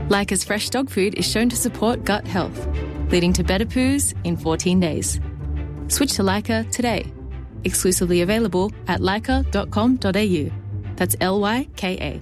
Leica's fresh dog food is shown to support gut health, leading to better poos in 14 days. Switch to Leica today. Exclusively available at leica.com.au. That's Lyka.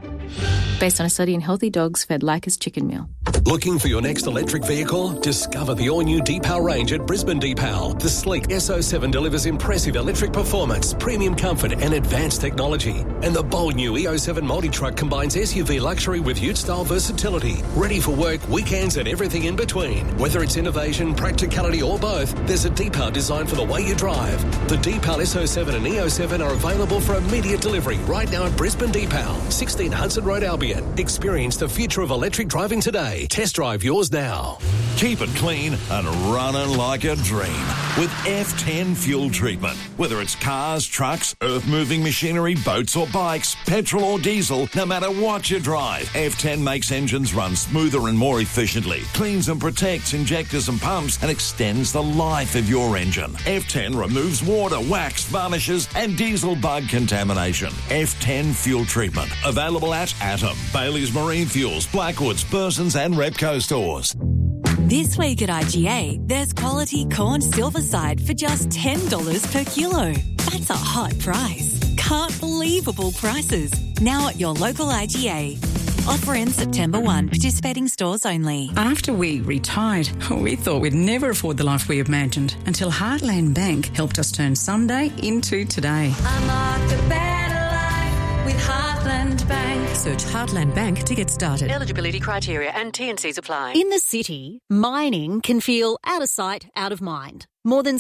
Based on a study in healthy dogs fed Leica's chicken meal. Looking for your next electric vehicle? Discover the all-new Deepal range at Brisbane Deepal. The sleek SO7 delivers impressive electric performance, premium comfort and advanced technology. And the bold new EO7 multi-truck combines SUV luxury with ute-style versatility. Ready for work, weekends and everything in between. Whether it's innovation, practicality or both, there's a Deepal designed for the way you drive. The Deepal SO7 and EO7 are available for immediate delivery right now at Brisbane Deepal, 16 Hudson Road, Albion. Experience the future of electric driving today. Test drive yours now. Keep it clean and running like a dream with F10 fuel treatment. Whether it's cars, trucks, earth-moving machinery, boats or bikes, petrol or diesel, no matter what you drive, F10 makes engines run smoother and more efficiently, cleans and protects injectors and pumps, and extends the life of your engine. F10 removes water, wax, varnishes and diesel bug contamination. F10 fuel treatment. Available at Atom, Bailey's Marine Fuels, Blackwoods, Burson's and Repco stores. This week at IGA, there's quality corn silverside for just $10 per kilo. That's a hot price. Can't believable prices. Now at your local IGA. Offer ends September 1. Participating stores only. After we retired, we thought we'd never afford the life we imagined until Heartland Bank helped us turn Sunday into today. Unlock a better life with Heartland Bank. Search Heartland Bank to get started. Eligibility criteria and T&Cs apply. In the city, mining can feel out of sight, out of mind. More than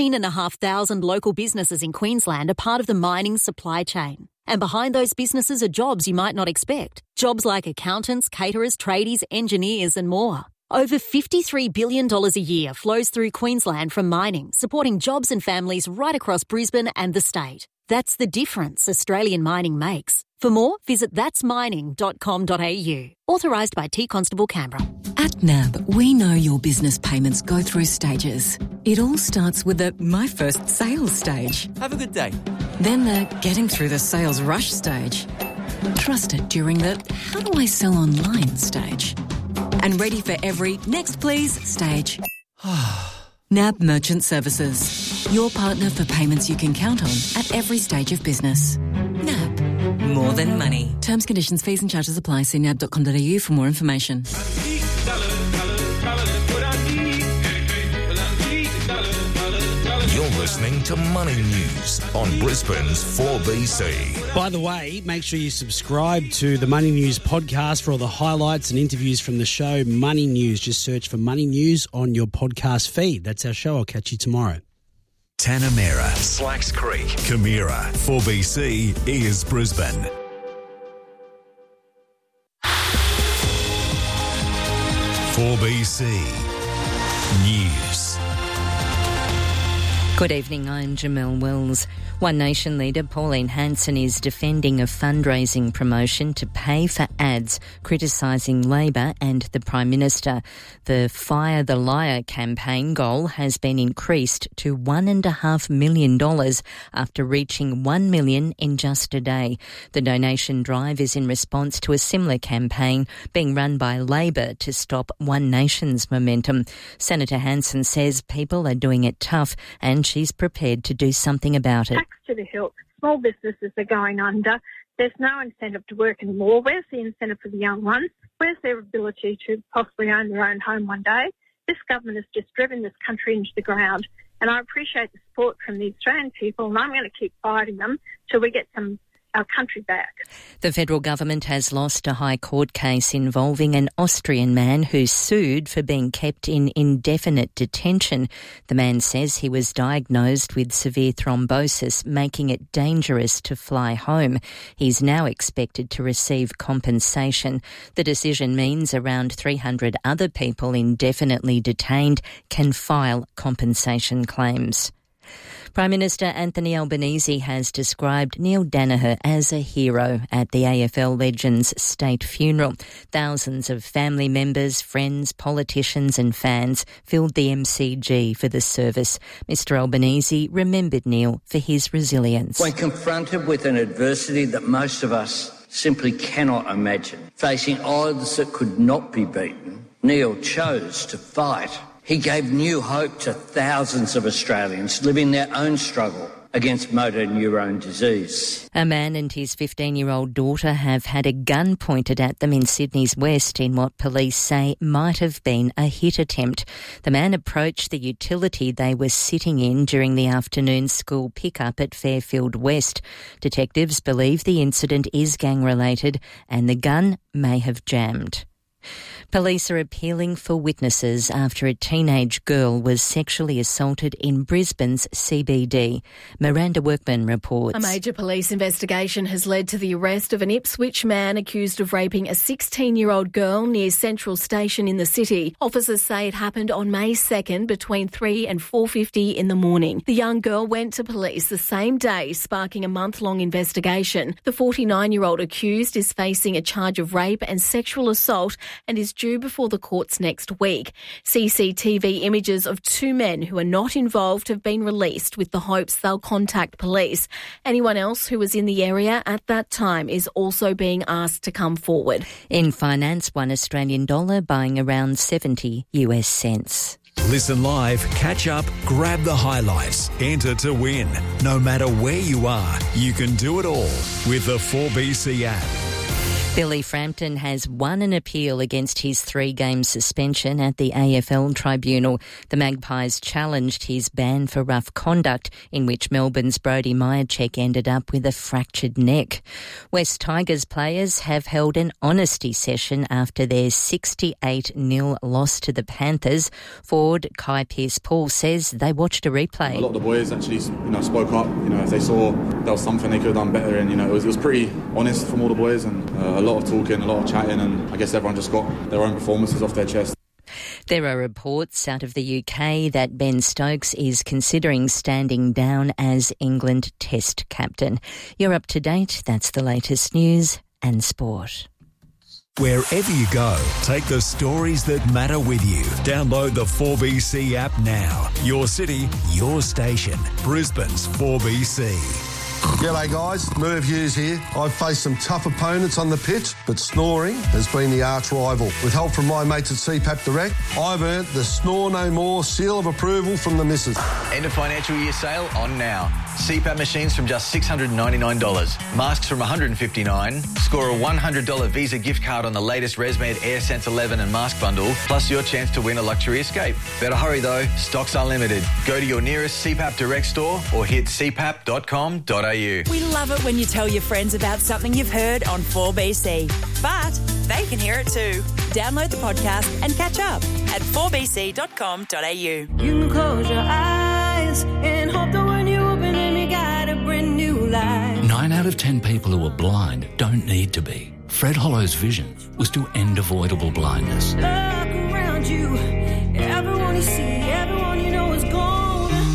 17,500 local businesses in Queensland are part of the mining supply chain. And behind those businesses are jobs you might not expect. Jobs like accountants, caterers, tradies, engineers and more. Over $53 billion a year flows through Queensland from mining, supporting jobs and families right across Brisbane and the state. That's the difference Australian mining makes. For more, visit thatsmining.com.au. Authorised by T Constable Canberra. At NAB, we know your business payments go through stages. It all starts with the My First Sales stage. Have a good day. Then the Getting Through the Sales Rush stage. Trusted during the How do I sell online stage. And ready for every Next Please stage. NAB Merchant Services. Your partner for payments you can count on at every stage of business. NAB. More than money. Terms, conditions, fees and charges apply. See nab.com.au for more information. You're listening to Money News on Brisbane's 4BC. By the way, make sure you subscribe to the Money News podcast for all the highlights and interviews from the show. Money News. Just search for Money News on your podcast feed. That's our show. I'll catch you tomorrow. Tanamera, Slacks Creek, Camira, 4BC is Brisbane. News. Good evening, I'm Jamelle Wells. One Nation leader Pauline Hanson is defending a fundraising promotion to pay for ads criticising Labor and the Prime Minister. The Fire the Liar campaign goal has been increased to $1.5 million after reaching $1 million in just a day. The donation drive is in response to a similar campaign being run by Labor to stop One Nation's momentum. Senator Hanson says people are doing it tough and she's prepared to do something about it. Tax to the hilt. Small businesses are going under. There's no incentive to work anymore. Where's the incentive for the young ones? Where's their ability to possibly own their own home one day? This government has just driven this country into the ground, and I appreciate the support from the Australian people, and I'm going to keep fighting them till we get our country back. The federal government has lost a High Court case involving an Austrian man who sued for being kept in indefinite detention. The man says he was diagnosed with severe thrombosis, making it dangerous to fly home. He's now expected to receive compensation. The decision means around 300 other people indefinitely detained can file compensation claims. Prime Minister Anthony Albanese has described Neil Daniher as a hero at the AFL legend's state funeral. Thousands of family members, friends, politicians and fans filled the MCG for the service. Mr Albanese remembered Neil for his resilience. When confronted with an adversity that most of us simply cannot imagine. Facing odds that could not be beaten, Neil chose to fight. He gave new hope to thousands of Australians living their own struggle against motor neurone disease. A man and his 15-year-old daughter have had a gun pointed at them in Sydney's West in what police say might have been a hit attempt. The man approached the utility they were sitting in during the afternoon school pickup at Fairfield West. Detectives believe the incident is gang-related and the gun may have jammed. Police are appealing for witnesses after a teenage girl was sexually assaulted in Brisbane's CBD. Miranda Workman reports. A major police investigation has led to the arrest of an Ipswich man accused of raping a 16-year-old girl near Central Station in the city. Officers say it happened on May 2nd between 3 and 4:50 in the morning. The young girl went to police the same day, sparking a month-long investigation. The 49-year-old accused is facing a charge of rape and sexual assault and is due before the courts next week. CCTV images of two men who are not involved have been released with the hopes they'll contact police. Anyone else who was in the area at that time is also being asked to come forward. In finance, $1 Australian dollar buying around 70 US cents. Listen live, catch up, grab the highlights, enter to win. No matter where you are, you can do it all with the 4BC app. Billy Frampton has won an appeal against his 3-game suspension at the AFL tribunal. The Magpies challenged his ban for rough conduct, in which Melbourne's Brodie Myercheck ended up with a fractured neck. West Tigers players have held an honesty session after their 68-0 loss to the Panthers. Forward Kai Pearce-Paul says they watched a replay. A lot of the boys actually, spoke up. If they saw there was something they could have done better, and it was pretty honest from all the boys, and a lot of talking, a lot of chatting, and I guess everyone just got their own performances off their chest. There are reports out of the UK that Ben Stokes is considering standing down as England Test captain. You're up to date. That's the latest news and sport. Wherever you go, take the stories that matter with you. Download the 4BC app now. Your city, your station. Brisbane's 4BC. G'day guys, Merv Hughes here. I've faced some tough opponents on the pitch, but snoring has been the arch rival. With help from my mates at CPAP Direct, I've earned the Snore No More seal of approval from the missus. End of financial year sale on now. CPAP machines from just $699. Masks from $159. Score a $100 Visa gift card on the latest ResMed AirSense 11 and mask bundle, plus your chance to win a luxury escape. Better hurry though, stocks are limited. Go to your nearest CPAP Direct store or hit cpap.com.au. We love it when you tell your friends about something you've heard on 4BC. But they can hear it too. Download the podcast and catch up at 4bc.com.au. You can close your eyes and hope that when you open them you got a brand new life. 9 out of 10 people who are blind don't need to be. Fred Hollow's vision was to end avoidable blindness. Look around you, everyone you see, everyone you know is gone.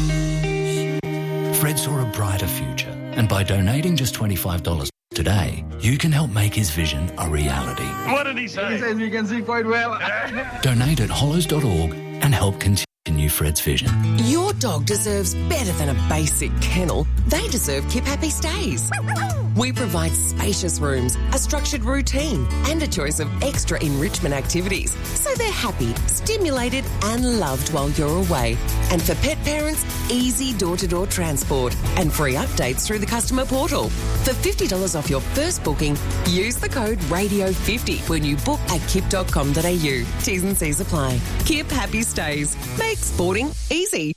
Fred saw a brighter future, and by donating just $25 today, you can help make his vision a reality. What did he say? He says you can see quite well. Donate at hollows.org and help continue Fred's vision. Your dog deserves better than a basic kennel. They deserve Keep Happy Stays. We provide spacious rooms, a structured routine, and a choice of extra enrichment activities, so they're happy, stimulated, and loved while you're away. And for pet parents, easy door-to-door transport and free updates through the customer portal. For $50 off your first booking, use the code RADIO50 when you book at kip.com.au. T's and C's apply. Kip Happy Stays. Make sporting easy.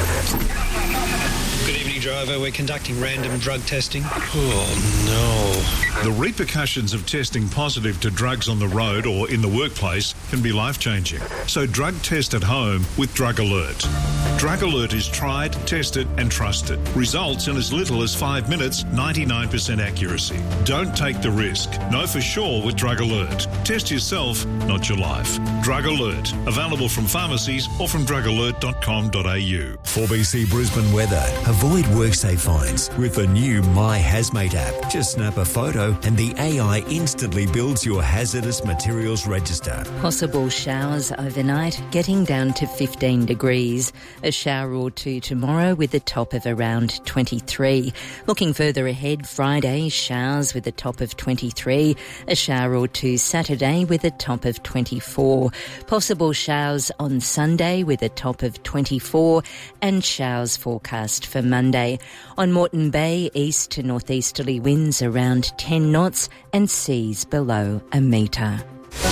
Good evening, driver. We're conducting random drug testing. Oh, no. The repercussions of testing positive to drugs on the road or in the workplace can be life-changing. So drug test at home with Drug Alert. Drug Alert is tried, tested and trusted. Results in as little as 5 minutes, 99% accuracy. Don't take the risk. Know for sure with Drug Alert. Test yourself, not your life. Drug Alert. Available from pharmacies or from drugalert.com.au. 4BC Brisbane weather. Avoid WorkSafe finds with the new My Hazmate app. Just snap a photo and the AI instantly builds your hazardous materials register. Possible showers overnight, getting down to 15 degrees. A shower or two tomorrow with a top of around 23. Looking further ahead, Friday, showers with a top of 23. A shower or two Saturday with a top of 24. Possible showers on Sunday with a top of 24. And showers forecast for Monday. On Moreton Bay, east to northeasterly winds around 10 knots and seas below a metre.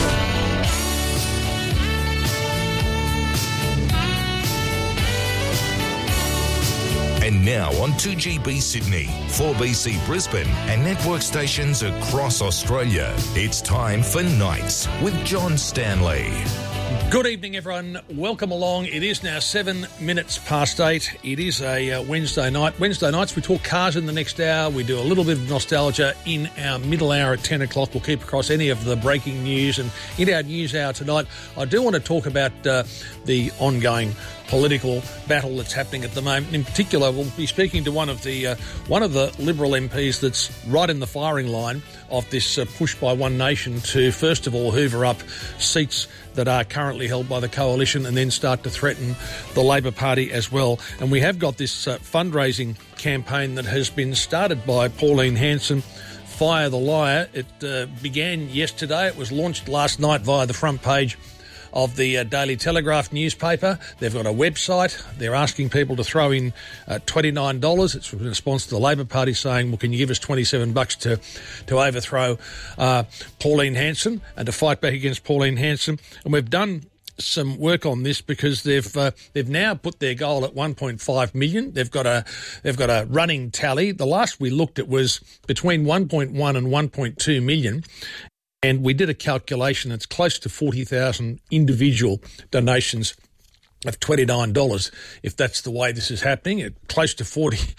And now on 2GB Sydney, 4BC Brisbane and network stations across Australia, it's time for Nights with John Stanley. Good evening, everyone. Welcome along. It is now 7 minutes past 8. It is a Wednesday night. Wednesday nights, we talk cars in the next hour. We do a little bit of nostalgia in our middle hour at 10 o'clock. We'll keep across any of the breaking news. And in our news hour tonight, I do want to talk about the ongoing political battle that's happening at the moment. In particular, we'll be speaking to one of the Liberal MPs that's right in the firing line of this push by One Nation to, first of all, hoover up seats that are currently held by the Coalition and then start to threaten the Labor Party as well. And we have got this fundraising campaign that has been started by Pauline Hanson, Fire the Liar. It began yesterday. It was launched last night via the front page of the Daily Telegraph newspaper. They've got a website. They're asking people to throw in $29. It's in response to the Labor Party saying, well, can you give us $27 to overthrow Pauline Hanson and to fight back against Pauline Hanson? And we've done some work on this because they've now put their goal at 1.5 million. They've got a running tally. The last we looked at was between 1.1 and 1.2 million. And we did a calculation. It's close to 40,000 individual donations of $29. If that's the way this is happening, it's close to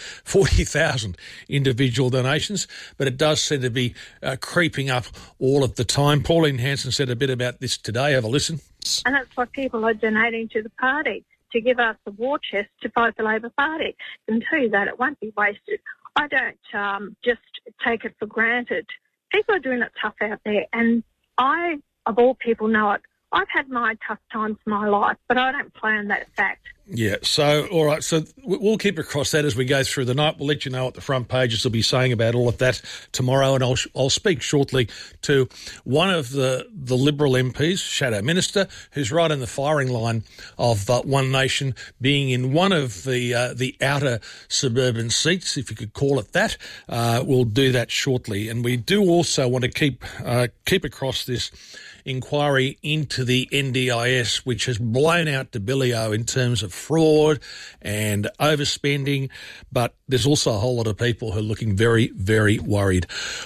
40,000 individual donations. But it does seem to be creeping up all of the time. Pauline Hanson said a bit about this today. Have a listen. And that's why people are donating to the party, to give us the war chest to fight the Labor Party. And tell you that it won't be wasted. I don't just take it for granted. People are doing it tough out there, and I, of all people, know it. I've had my tough times in my life, but I don't play on that fact. Yeah, so, all right, so we'll keep across that as we go through the night. We'll let you know what the front pages will be saying about all of that tomorrow, and I'll speak shortly to one of the Liberal MPs, Shadow Minister, who's right in the firing line of One Nation, being in one of the outer suburban seats, if you could call it that. We'll do that shortly, and we do also want to keep across this inquiry into the NDIS, which has blown out de Billio in terms of fraud and overspending, but there's also a whole lot of people who are looking very, very worried.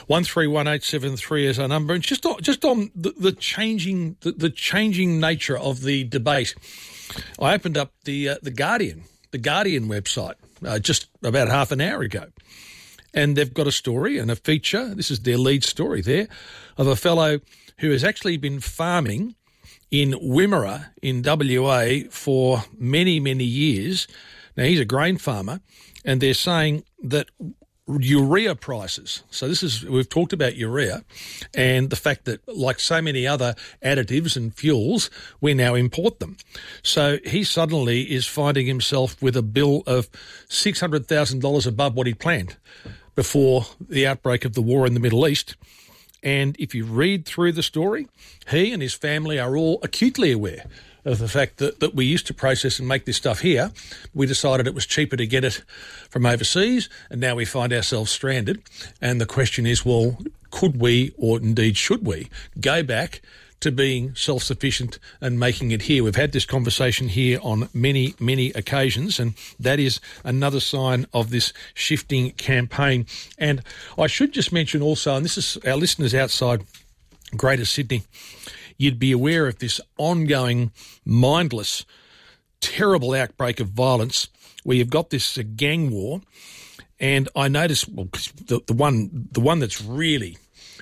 131873 is our number, and just on the changing nature of the debate. I opened up the Guardian website just about half an hour ago, and they've got a story and a feature. This is their lead story there of a fellow who has actually been farming in Wimmera in WA for many, many years. Now, he's a grain farmer, and they're saying that urea prices, so we've talked about urea and the fact that, like so many other additives and fuels, we now import them. So he suddenly is finding himself with a bill of $600,000 above what he planned before the outbreak of the war in the Middle East. And if you read through the story, he and his family are all acutely aware of the fact that we used to process and make this stuff here. We decided it was cheaper to get it from overseas, and now we find ourselves stranded. And the question is, well, could we, or indeed should we, go back to being self-sufficient and making it here? We've had this conversation here on many, many occasions, and that is another sign of this shifting campaign. And I should just mention also, and this is our listeners outside Greater Sydney, you'd be aware of this ongoing, mindless, terrible outbreak of violence where you've got this gang war. And I noticed, well, the one that's really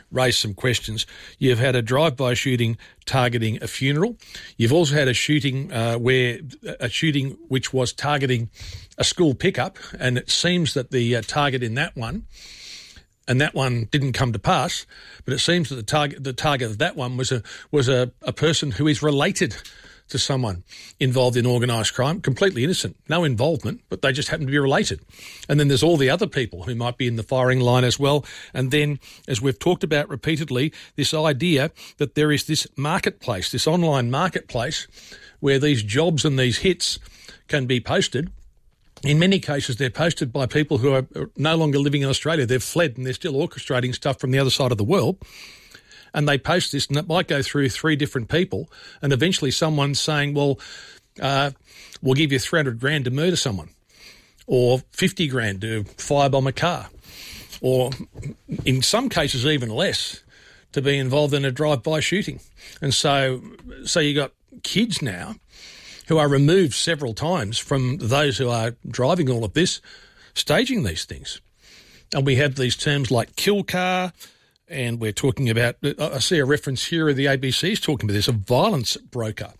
raised some questions. You've had a drive-by shooting targeting a funeral. You've also had a shooting which was targeting a school pickup, and it seems that the target in that one, and that one didn't come to pass, but it seems that the target of that one was a person who is related to someone involved in organised crime, completely innocent, no involvement, but they just happen to be related. And then there's all the other people who might be in the firing line as well. And then, as we've talked about repeatedly, this idea that there is this marketplace, this online marketplace, where these jobs and these hits can be posted. In many cases, they're posted by people who are no longer living in Australia. They've fled and they're still orchestrating stuff from the other side of the world. And they post this, and it might go through 3 different people, and eventually someone's saying, well, we'll give you $300,000 to murder someone, or $50,000 to firebomb a car, or in some cases even less, to be involved in a drive-by shooting. And so you got kids now who are removed several times from those who are driving all of this, staging these things. And we have these terms like kill car, and we're talking about, I see a reference here of the ABC's talking about this, a violence broker.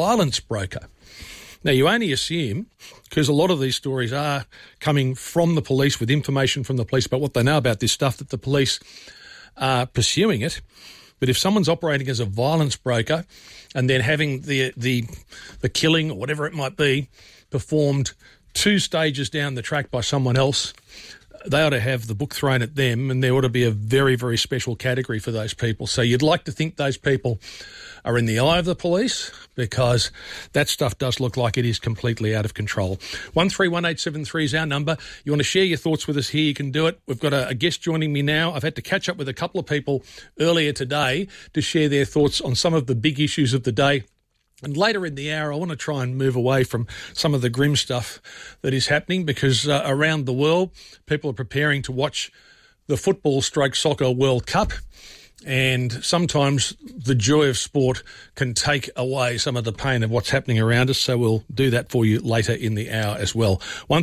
Now, you only assume, because a lot of these stories are coming from the police with information from the police about what they know about this stuff, that the police are pursuing it. But if someone's operating as a violence broker and then having the killing or whatever it might be performed 2 stages down the track by someone else, they ought to have the book thrown at them, and there ought to be a very, very special category for those people. So you'd like to think those people are in the eye of the police, because that stuff does look like it is completely out of control. 131873 is our number. You want to share your thoughts with us here, you can do it. We've got a guest joining me now. I've had to catch up with a couple of people earlier today to share their thoughts on some of the big issues of the day. And later in the hour, I want to try and move away from some of the grim stuff that is happening, because around the world, people are preparing to watch the football/soccer World Cup. And sometimes the joy of sport can take away some of the pain of what's happening around us. So we'll do that for you later in the hour as well.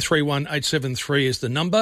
131873 is the number.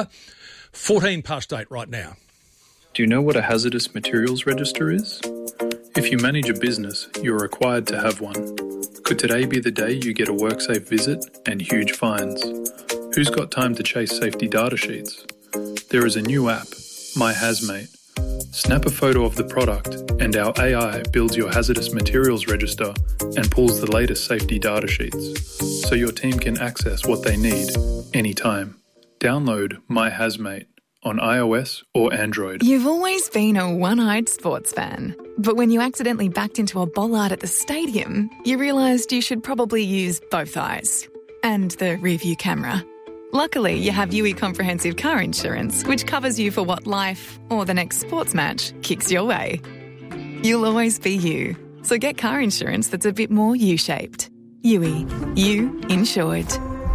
8:14 right now. Do you know what a hazardous materials register is? If you manage a business, you're required to have one. Could today be the day you get a WorkSafe visit and huge fines? Who's got time to chase safety data sheets? There is a new app, My Hazmate. Snap a photo of the product and our AI builds your hazardous materials register and pulls the latest safety data sheets, so your team can access what they need anytime. Download My Hazmate on iOS or Android. You've always been a one-eyed sports fan, but when you accidentally backed into a bollard at the stadium, you realised you should probably use both eyes and the rear-view camera. Luckily, you have UE Comprehensive Car Insurance, which covers you for what life or the next sports match kicks your way. You'll always be you, so get car insurance that's a bit more U-shaped. UE. You insured.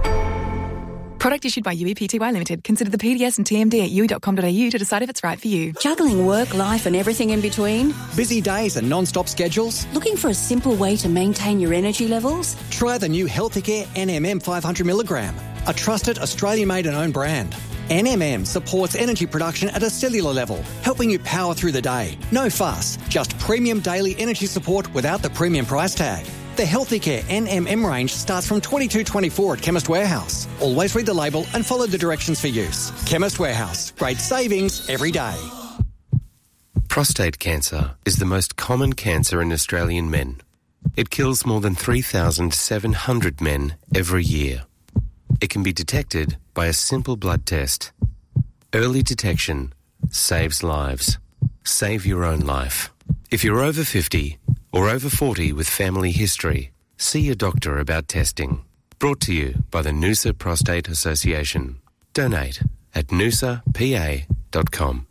Product issued by UE Pty Limited. Consider the PDS and TMD at UE.com.au to decide if it's right for you. Juggling work, life and everything in between? Busy days and non-stop schedules? Looking for a simple way to maintain your energy levels? Try the new Healthicare NMM 500mg, a trusted Australian-made and owned brand. NMM supports energy production at a cellular level, helping you power through the day. No fuss, just premium daily energy support without the premium price tag. The Healthicare NMM range starts from $22.24 at Chemist Warehouse. Always read the label and follow the directions for use. Chemist Warehouse. Great savings every day. Prostate cancer is the most common cancer in Australian men. It kills more than 3,700 men every year. It can be detected by a simple blood test. Early detection saves lives. Save your own life. If you're over 50 or over 40 with family history, see your doctor about testing. Brought to you by the Noosa Prostate Association. Donate at noosapa.com.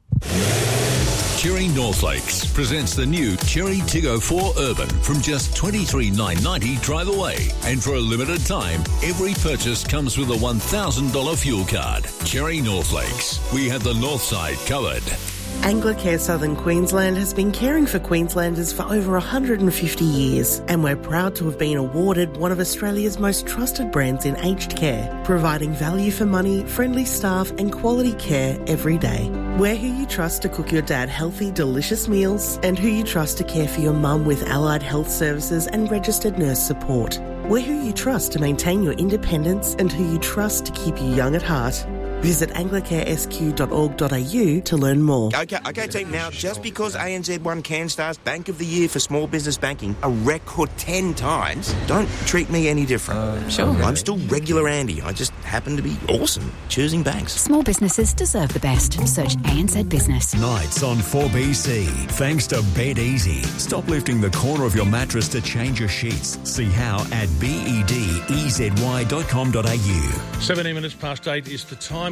Cherry Northlakes presents the new Cherry Tiggo 4 Urban from just $23,990 drive away. And for a limited time, every purchase comes with a $1,000 fuel card. Cherry Northlakes. We have the north side covered. Anglicare Southern Queensland has been caring for Queenslanders for over 150 years, and we're proud to have been awarded one of Australia's most trusted brands in aged care, providing value for money, friendly staff and quality care every day. We're who you trust to cook your dad healthy, delicious meals, and who you trust to care for your mum with allied health services and registered nurse support. We're who you trust to maintain your independence and who you trust to keep you young at heart. Visit anglicaresq.org.au to learn more. Okay, team. Now, just because ANZ won CanStar's Bank of the Year for small business banking a record 10 times, don't treat me any different. Sure. I'm still regular Andy. I just happen to be awesome choosing banks. Small businesses deserve the best. Search ANZ Business. Nights on 4BC. Thanks to Bed Easy. Stop lifting the corner of your mattress to change your sheets. See how at bedezy.com.au. 17 minutes past 8 is the time.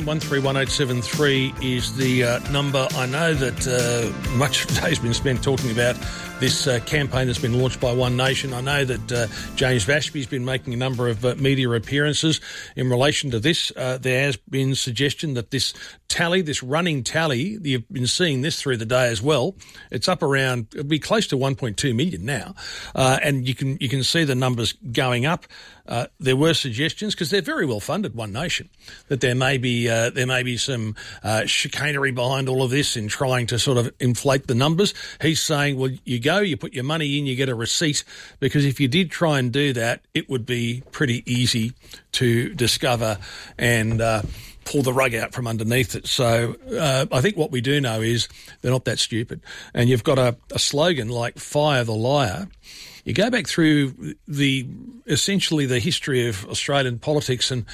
131873 is the number. I know that much of the day's been spent talking about this campaign that's been launched by One Nation. I know that James Vashby's been making a number of media appearances in relation to this. There has been suggestion that this tally, this running tally, you've been seeing this through the day as well. It's up around, it'll be close to 1.2 million now, and you can see the numbers going up. There were suggestions, because they're very well funded, One Nation, that there may be some chicanery behind all of this in trying to sort of inflate the numbers. He's saying, well, you put your money in, you get a receipt, because if you did try and do that, it would be pretty easy to discover and pull the rug out from underneath it. So I think what we do know is they're not that stupid. And you've got a slogan like "Fire the Liar." You go back through essentially the history of Australian politics, and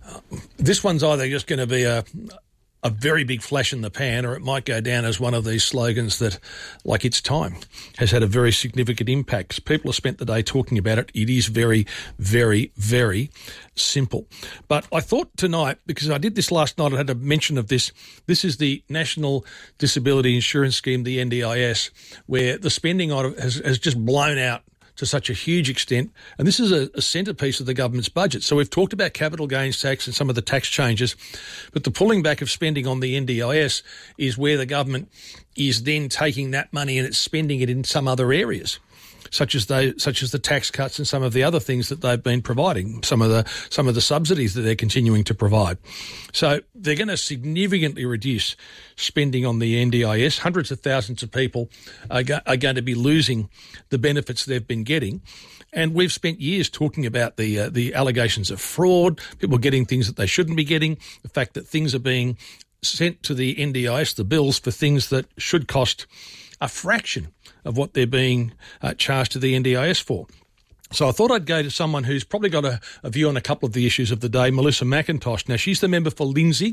this one's either just going to be a very big flash in the pan, or it might go down as one of these slogans that, like its time, has had a very significant impact. People have spent the day talking about it. It is very, very, very simple. But I thought tonight, because I did this last night, I had a mention of this. This is the National Disability Insurance Scheme, the NDIS, where the spending on it has just blown out to such a huge extent. And this is a centrepiece of the government's budget. So we've talked about capital gains tax and some of the tax changes, but the pulling back of spending on the NDIS is where the government is then taking that money and it's spending it in some other areas, such as the tax cuts and some of the other things that they've been providing, some of the subsidies that they're continuing to provide. So they're going to significantly reduce spending on the NDIS. Hundreds of thousands of people are going to be losing the benefits they've been getting. And we've spent years talking about the allegations of fraud, people getting things that they shouldn't be getting, the fact that things are being sent to the NDIS, the bills for things that should cost a fraction of what they're being charged to the NDIS for. So I thought I'd go to someone who's probably got a view on a couple of the issues of the day, Melissa McIntosh. Now, she's the member for Lindsay,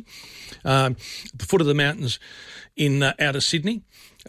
at the foot of the mountains out of Sydney.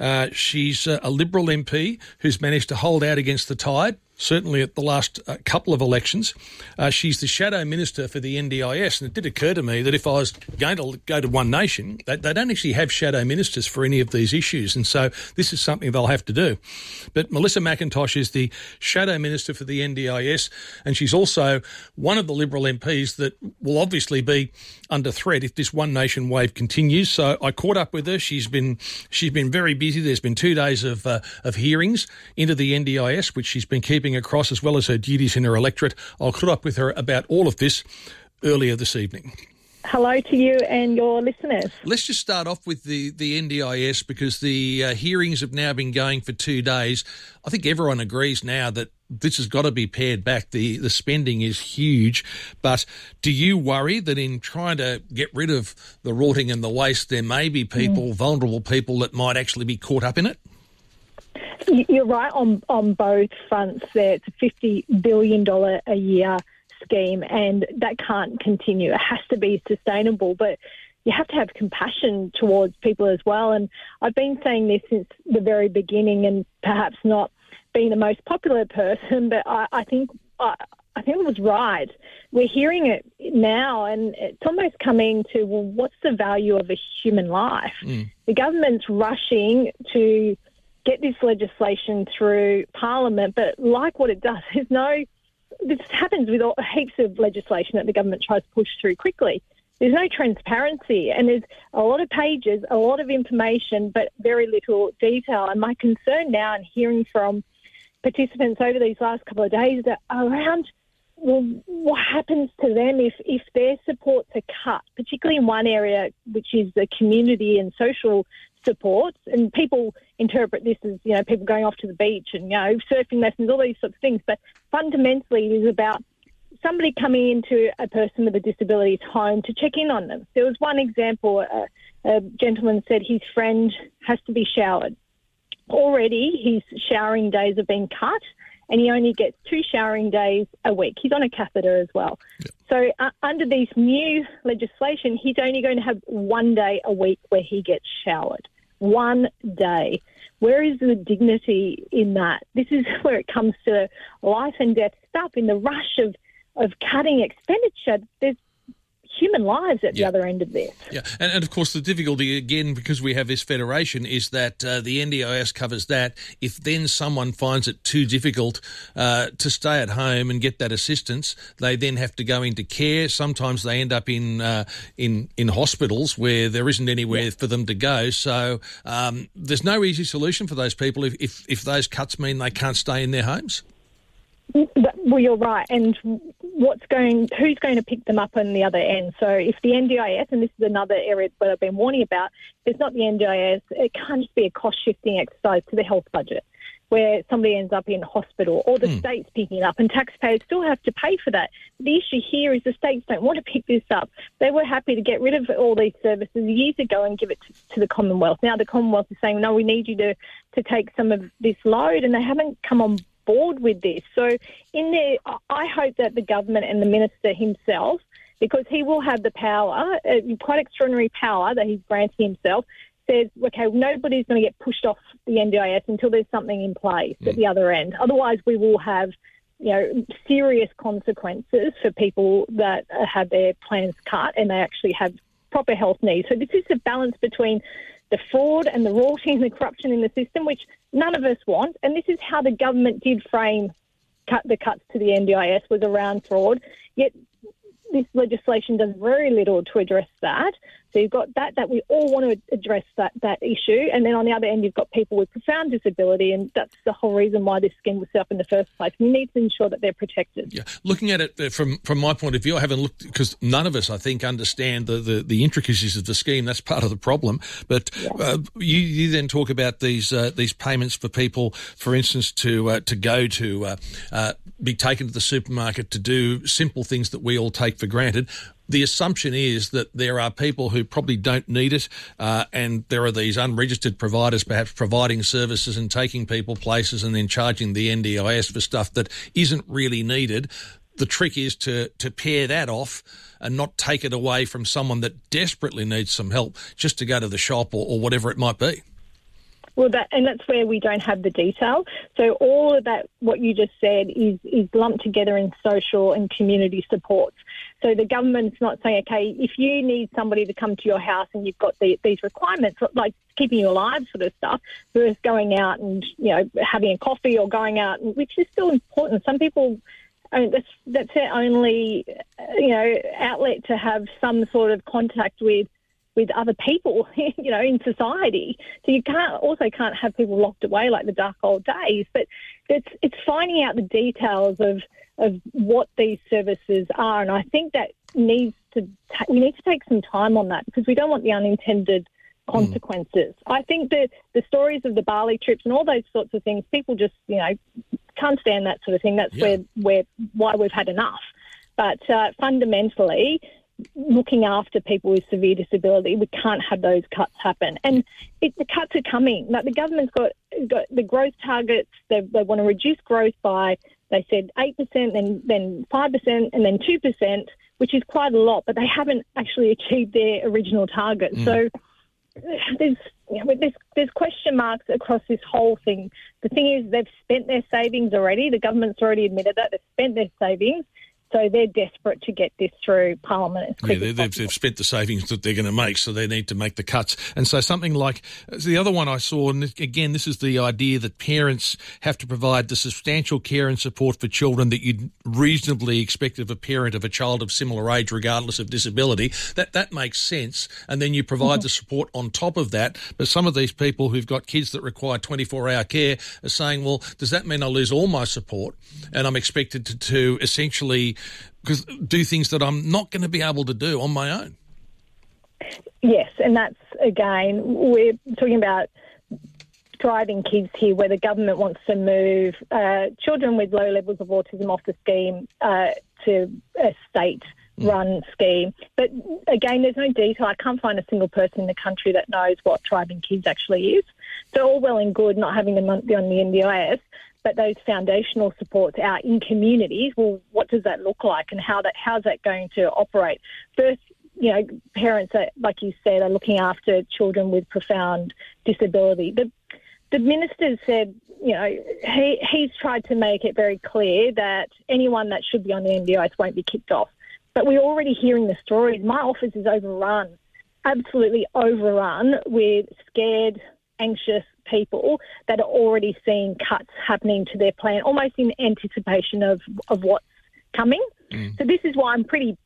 She's a Liberal MP who's managed to hold out against the tide, certainly at the last couple of elections. She's the Shadow Minister for the NDIS, and it did occur to me that if I was going to go to One Nation, they don't actually have Shadow Ministers for any of these issues, and so this is something they'll have to do. But Melissa McIntosh is the Shadow Minister for the NDIS, and she's also one of the Liberal MPs that will obviously be under threat if this One Nation wave continues. So I caught up with her. She's been very busy. There's been 2 days of hearings into the NDIS, which she's been keeping across, as well as her duties in her electorate. I'll caught up with her about all of this earlier this evening. Hello to you and your listeners. Let's just start off with the NDIS, because the hearings have now been going for 2 days. I think everyone agrees now that this has got to be pared back. The spending is huge. But do you worry that in trying to get rid of the rotting and the waste, there may be people, vulnerable people, that might actually be caught up in it? You're right on both fronts there. It's a $50 billion a year scheme, and that can't continue. It has to be sustainable, but you have to have compassion towards people as well. And I've been saying this since the very beginning, and perhaps not being the most popular person, but I think it was right. We're hearing it now, and it's almost coming to, well, what's the value of a human life? The government's rushing to get this legislation through Parliament, but like what it does, this happens with heaps of legislation that the government tries to push through quickly. there's no transparency, and there's a lot of pages, a lot of information, but very little detail. And my concern now, and hearing from participants over these last couple of days, that around, well, what happens to them if their supports are cut, particularly in one area, which is the community and social supports. And people interpret this as, you know, people going off to the beach and, you know, surfing lessons, all these sorts of things. But fundamentally, it is about somebody coming into a person with a disability's home to check in on them. There was one example, a gentleman said his friend has to be showered. Already his showering days have been cut and he only gets 2 showering days a week. He's on a catheter as well. Yep. So under this new legislation, he's only going to have 1 day a week where he gets showered. 1 day. Where is the dignity in that? This is where it comes to life and death stuff. In the rush of cutting expenditure, there's human lives at the other end of this. Yeah, and of course the difficulty, again, because we have this federation, is that the NDIS covers that. If then someone finds it too difficult to stay at home and get that assistance, they then have to go into care. Sometimes they end up in hospitals where there isn't anywhere for them to go. So there's no easy solution for those people if those cuts mean they can't stay in their homes. Well, you're right. And who's going to pick them up on the other end? So if the NDIS, and this is another area that I've been warning about, if it's not the NDIS, it can't just be a cost-shifting exercise to the health budget where somebody ends up in hospital or the state's picking it up and taxpayers still have to pay for that. The issue here is the states don't want to pick this up. They were happy to get rid of all these services years ago and give it to the Commonwealth. Now the Commonwealth is saying, no, we need you to take some of this load, and they haven't come on board with this. So in there, I hope that the government and the minister himself, because he will have the power, quite extraordinary power that he's granting himself, says, okay, nobody's going to get pushed off the NDIS until there's something in place at the other end. Otherwise, we will have, you know, serious consequences for people that have their plans cut and they actually have proper health needs. So this is a balance between the fraud and the rorting and the corruption in the system, which none of us want. And this is how the government did frame the cuts to the NDIS, was around fraud. Yet this legislation does very little to address that. So you've got that we all want to address that issue. And then on the other end, you've got people with profound disability, and that's the whole reason why this scheme was set up in the first place. We need to ensure that they're protected. Yeah, looking at it from my point of view, I haven't looked, because none of us, I think, understand the intricacies of the scheme. That's part of the problem. But you then talk about these payments for people, for instance, to go to be taken to the supermarket to do simple things that we all take for granted. The assumption is that there are people who probably don't need it, and there are these unregistered providers perhaps providing services and taking people places and then charging the NDIS for stuff that isn't really needed. The trick is to pair that off and not take it away from someone that desperately needs some help just to go to the shop or whatever it might be. Well, that's where we don't have the detail. So all of that, what you just said, is lumped together in social and community supports. So the government's not saying, okay, if you need somebody to come to your house and you've got these requirements, like keeping you alive sort of stuff, versus going out and, you know, having a coffee or going out, which is still important. Some people, I mean, that's their only, you know, outlet to have some sort of contact with other people, you know, in society. So you can't have people locked away like the dark old days. But it's finding out the details of what these services are, and I think that we need to take some time on that, because we don't want the unintended consequences. I think that the stories of the Bali trips and all those sorts of things, people just, you know, can't stand that sort of thing. That's why we've had enough. But fundamentally, looking after people with severe disability, we can't have those cuts happen. And the cuts are coming. Like, the government's got the growth targets. They want to reduce growth by, they said 8%, then 5%, and then 2%, which is quite a lot, but they haven't actually achieved their original target. So there's question marks across this whole thing. The thing is, they've spent their savings already. The government's already admitted that. They've spent their savings. So they're desperate to get this through Parliament as quick as possible. They've spent the savings that they're going to make, so they need to make the cuts. And so something like the other one I saw, and again, this is the idea that parents have to provide the substantial care and support for children that you'd reasonably expect of a parent of a child of similar age, regardless of disability. That makes sense. And then you provide the support on top of that. But some of these people who've got kids that require 24-hour care are saying, well, does that mean I lose all my support and I'm expected to essentially do things that I'm not going to be able to do on my own? Yes, and that's, again, we're talking about driving kids here where the government wants to move children with low levels of autism off the scheme to a state-run scheme. But, again, there's no detail. I can't find a single person in the country that knows what driving kids actually is. So all well and good not having them be on the NDIS, but those foundational supports out in communities, well, what does that look like and how's that going to operate? First, parents that, like you said, are looking after children with profound disability. The minister said, he's tried to make it very clear that anyone that should be on the NDIS won't be kicked off. But we're already hearing the stories. My office is overrun, absolutely overrun with scared, anxious people that are already seeing cuts happening to their plan, almost in anticipation of what's coming. So this is why I'm pretty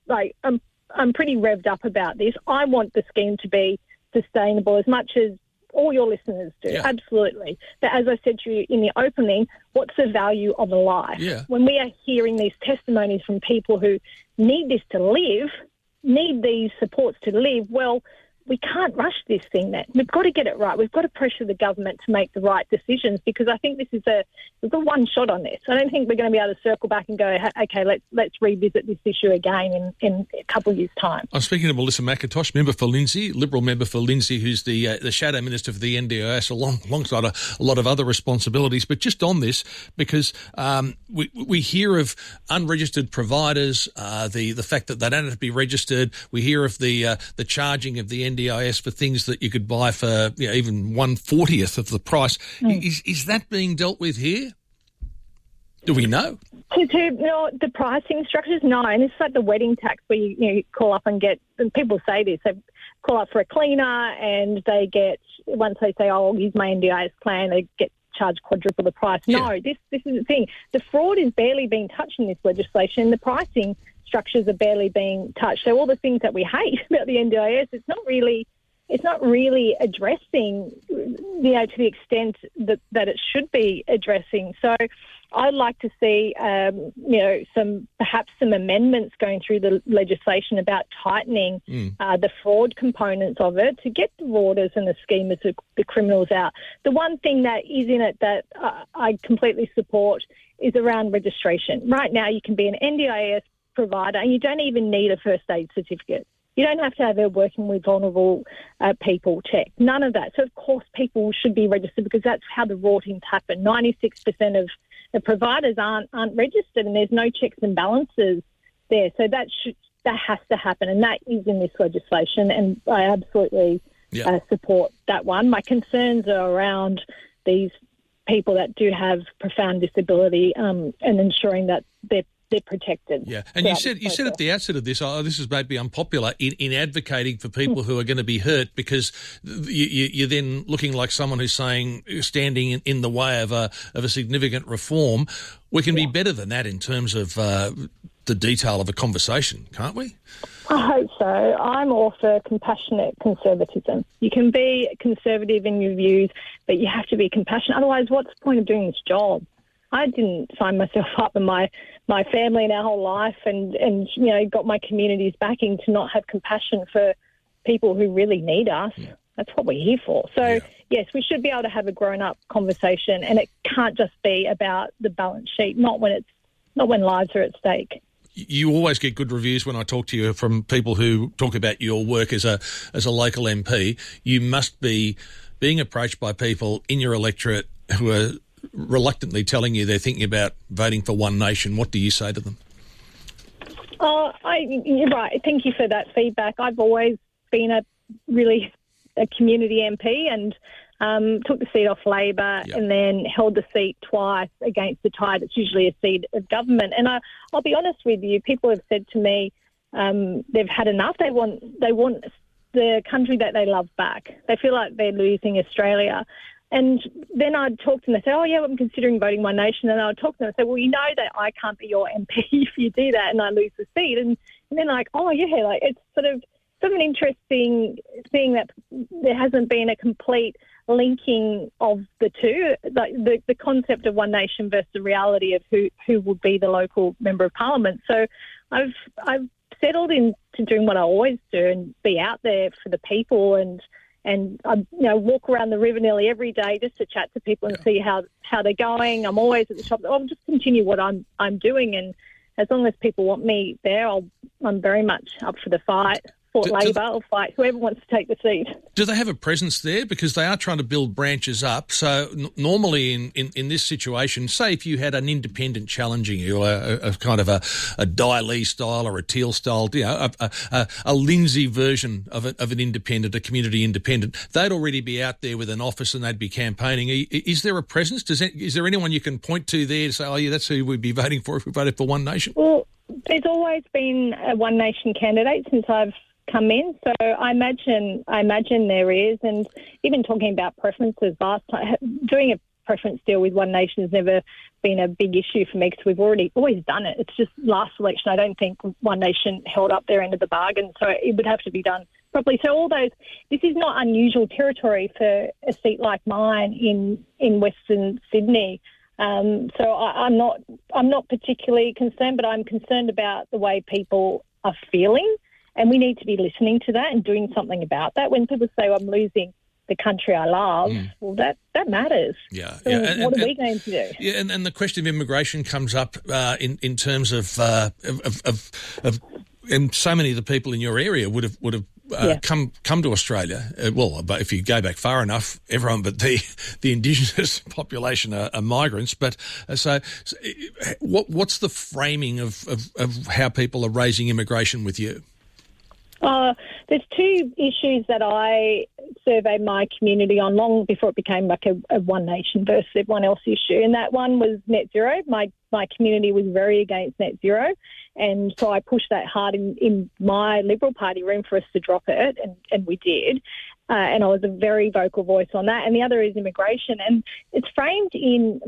revved up about this. I want the scheme to be sustainable as much as all your listeners do, absolutely. But as I said to you in the opening, what's the value of a life? Yeah. When we are hearing these testimonies from people who need this to live, need these supports to live, well, we can't rush this thing then. We've got to get it right. We've got to pressure the government to make the right decisions because I think we've got one shot on this. I don't think we're going to be able to circle back and go, okay, let's revisit this issue again in a couple of years' time. I'm speaking to Melissa McIntosh, member for Lindsay, Liberal member for Lindsay, who's the Shadow Minister for the NDIS, alongside a lot of other responsibilities. But just on this, because we hear of unregistered providers, the fact that they don't have to be registered. We hear of the charging of the NDIS for things that you could buy for even 1/40th of the price. Is that being dealt with here? Do we know? The pricing structures, no. And it's like the wedding tax where you call up and get, and people say this, they call up for a cleaner and they get, once they say, oh, I'll use my NDIS plan, they get charged quadruple the price. Yeah. No, this is the thing. The fraud is barely being touched in this legislation. The pricing structures are barely being touched. So all the things that we hate about the NDIS, it's not really addressing, to the extent that it should be addressing. So I'd like to see, some amendments going through the legislation about tightening the fraud components of it to get the frauders and the schemers, the criminals out. The one thing that is in it that I completely support is around registration. Right now, you can be an NDIS provider and you don't even need a first aid certificate. You don't have to have a working with vulnerable people check. None of that. So, of course, people should be registered because that's how the rortings happen. 96% of the providers aren't registered and there's no checks and balances there. So that has to happen, and that is in this legislation, and I absolutely support that one. My concerns are around these people that do have profound disability and ensuring that they're protected. Yeah, and you said at the outset of this, this is maybe unpopular in advocating for people who are going to be hurt because you're then looking like someone who's standing in the way of a significant reform. We can be better than that in terms of the detail of a conversation, can't we? I hope so. I'm all for compassionate conservatism. You can be conservative in your views, but you have to be compassionate. Otherwise, what's the point of doing this job? I didn't sign myself up and my family and our whole life and got my community's backing to not have compassion for people who really need us. Yeah. That's what we're here for. So, yes, we should be able to have a grown-up conversation, and it can't just be about the balance sheet, not when lives are at stake. You always get good reviews when I talk to you from people who talk about your work as a local MP. You must be being approached by people in your electorate who are reluctantly telling you they're thinking about voting for One Nation. What do you say to them? You're right. Thank you for that feedback. I've always been a community MP, and took the seat off Labor and then held the seat twice against the tide. It's usually a seat of government. And I'll be honest with you, people have said to me they've had enough. They want the country that they love back. They feel like they're losing Australia. And then I'd talk to them and say, oh, yeah, I'm considering voting One Nation. And I'd talk to them and say, well, you know that I can't be your MP if you do that and I lose the seat. And then like, oh, yeah, like it's sort of an interesting seeing that there hasn't been a complete linking of the two, like the concept of One Nation versus the reality of who would be the local member of parliament. So I've settled into doing what I always do and be out there for the people and I walk around the river nearly every day just to chat to people and see how they're going. I'm always at the shop. I'll just continue what I'm doing, and as long as people want me there, I'm very much up for the fight. For Labor, I'll fight whoever wants to take the seat. Do they have a presence there? Because they are trying to build branches up. So normally in this situation, say if you had an independent challenging you, a kind of a Di Lee style or a Teal style, a Lindsay version of an independent, a community independent, they'd already be out there with an office and they'd be campaigning. Is there a presence? Is there anyone you can point to there to say, oh, yeah, that's who we'd be voting for if we voted for One Nation? Well, there's always been a One Nation candidate since I've come in, so I imagine there is, and even talking about preferences last time, doing a preference deal with One Nation has never been a big issue for me because we've always done it. It's just last election I don't think One Nation held up their end of the bargain, so it would have to be done properly. So this is not unusual territory for a seat like mine in Western Sydney. So I'm not particularly concerned, but I'm concerned about the way people are feeling. And we need to be listening to that and doing something about that. When people say, I'm losing the country I love, well, that matters. Yeah. So what are we going to do? Yeah, and the question of immigration comes up in terms of and so many of the people in your area would have come to Australia. But if you go back far enough, everyone but the Indigenous population are migrants. But what's the framing of how people are raising immigration with you? There's two issues that I surveyed my community on long before it became like a One Nation versus everyone else issue, and that one was net zero. My community was very against net zero, and so I pushed that hard in my Liberal Party room for us to drop it, and we did. And I was a very vocal voice on that. And the other is immigration, and it's framed in